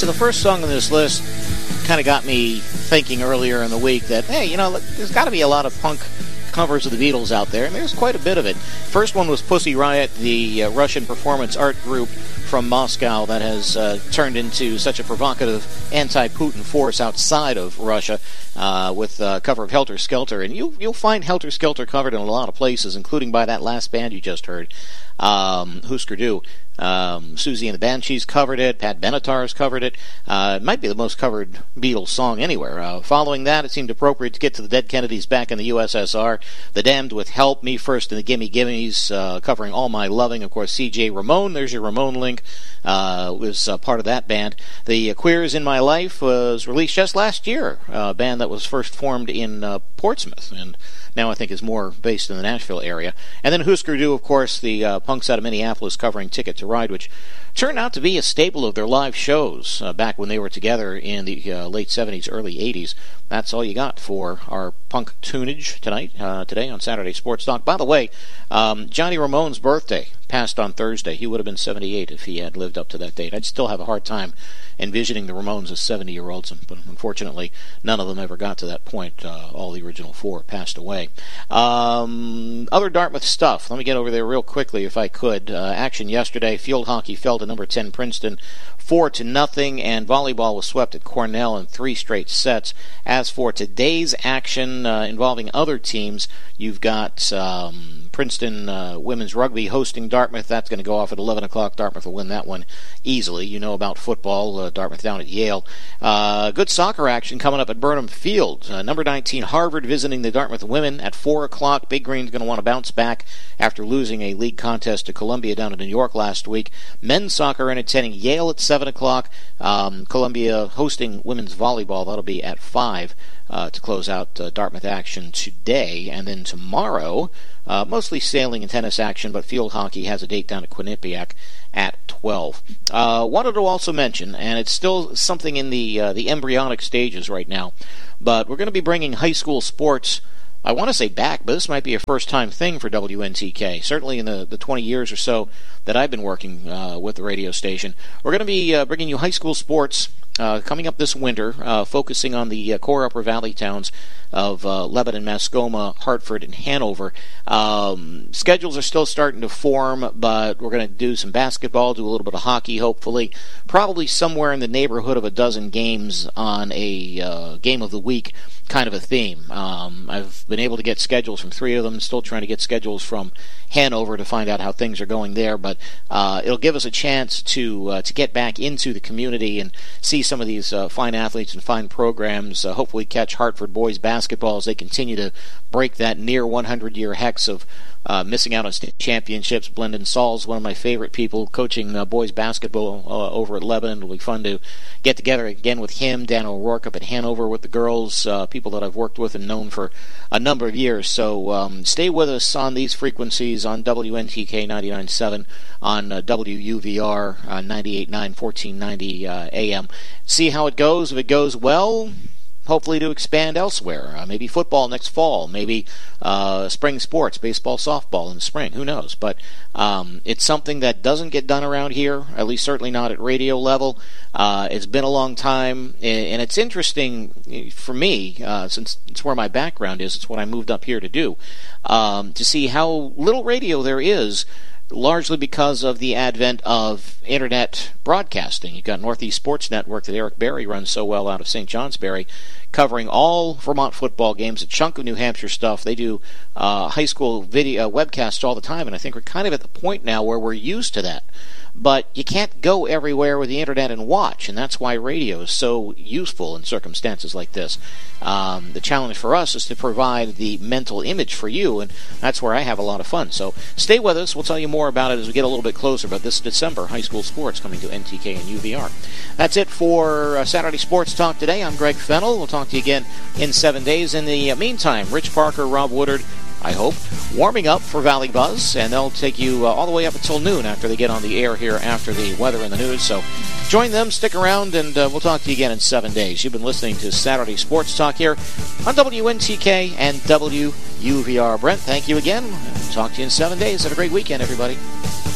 So the first song on this list kind of got me thinking earlier in the week that, hey, there's got to be a lot of punk covers of the Beatles out there, and there's quite a bit of it. First one was Pussy Riot, the Russian performance art group from Moscow that has turned into such a provocative anti-Putin force outside of Russia with a cover of Helter Skelter. And you'll find Helter Skelter covered in a lot of places, including by that last band you just heard, Husker Du. Susie and the Banshees covered it. Pat Benatar's covered it. It might be the most covered Beatles song anywhere. Following that, it seemed appropriate to get to the Dead Kennedys back in the USSR. The Damned with Help Me First and the Gimme Gimmes, covering All My Loving. Of course, C.J. Ramone, there's your Ramone link, was part of that band. The Queers in My Life was released just last year, a band that was first formed in Portsmouth, and now I think is more based in the Nashville area. And then Husker Du, of course, the punks out of Minneapolis covering Ticket to Ride, which turned out to be a staple of their live shows back when they were together in the late 70s, early 80s. That's all you got for our punk tunage today on Saturday Sports Talk. By the way, Johnny Ramone's birthday passed on Thursday. He would have been 78 if he had lived up to that date. I'd still have a hard time envisioning the Ramones as 70-year-olds, but unfortunately none of them ever got to that point. All the original four passed away. Other Dartmouth stuff. Let me get over there real quickly if I could. Action yesterday, field hockey fell to number 10 Princeton 4-0, and volleyball was swept at Cornell in 3 straight sets. As for today's action involving other teams, you've got Princeton women's rugby hosting Dartmouth. That's going to go off at 11 o'clock. Dartmouth will win that one easily. You know about football, Dartmouth down at Yale. Good soccer action coming up at Burnham Field. Number 19 Harvard visiting the Dartmouth women at 4 o'clock. Big Green's going to want to bounce back after losing a league contest to Columbia down in New York last week. Men's soccer entertaining Yale at 7 o'clock. Columbia hosting women's volleyball. That'll be at 5 to close out Dartmouth action today. And then tomorrow, mostly sailing and tennis action, but field hockey has a date down at Quinnipiac at 12. Wanted to also mention, and it's still something in the embryonic stages right now, but we're going to be bringing high school sports, I want to say back, but this might be a first-time thing for WNTK. Certainly in the 20 years or so that I've been working with the radio station. We're going to be bringing you high school sports coming up this winter, focusing on the core Upper Valley towns of Lebanon, Mascoma, Hartford, and Hanover. Schedules are still starting to form, but we're going to do some basketball, do a little bit of hockey, hopefully. Probably somewhere in the neighborhood of a dozen games on a game of the week kind of a theme. I've been able to get schedules from 3 of them, still trying to get schedules from Hanover to find out how things are going there, but it'll give us a chance to get back into the community and see some of these fine athletes and fine programs, hopefully catch Hartford boys basketball as they continue to break that near 100-year hex of missing out on state championships. Blendon Saul's one of my favorite people coaching boys basketball over at Lebanon. It'll be fun to get together again with him, Dan O'Rourke up at Hanover with the girls, people that I've worked with and known for a number of years. So stay with us on these frequencies on WNTK 99.7, on WUVR 98.9, 1490 AM. See how it goes. If it goes well, hopefully to expand elsewhere. Maybe football next fall. Maybe spring sports, baseball, softball in the spring. Who knows? But it's something that doesn't get done around here, at least certainly not at radio level. It's been a long time, and it's interesting for me, since it's where my background is. It's what I moved up here to do, to see how little radio there is, largely because of the advent of internet broadcasting. You've got Northeast Sports Network that Eric Berry runs so well out of St. Johnsbury, covering all Vermont football games, a chunk of New Hampshire stuff. They do high school video webcasts all the time, and I think we're kind of at the point now where we're used to that. But you can't go everywhere with the internet and watch, and that's why radio is so useful in circumstances like this. The challenge for us is to provide the mental image for you, and that's where I have a lot of fun. So stay with us. We'll tell you more about it as we get a little bit closer, but this December, high school sports coming to NTK and UVR. That's it for Saturday Sports Talk today. I'm Greg Fennell. We'll talk to you again in 7 days. In the meantime, Rich Parker, Rob Woodard, I hope, warming up for Valley Buzz, and they'll take you all the way up until noon after they get on the air here after the weather and the news. So join them, stick around, and we'll talk to you again in 7 days. You've been listening to Saturday Sports Talk here on WNTK and WUVR. Brent, thank you again. Talk to you in 7 days. Have a great weekend, everybody.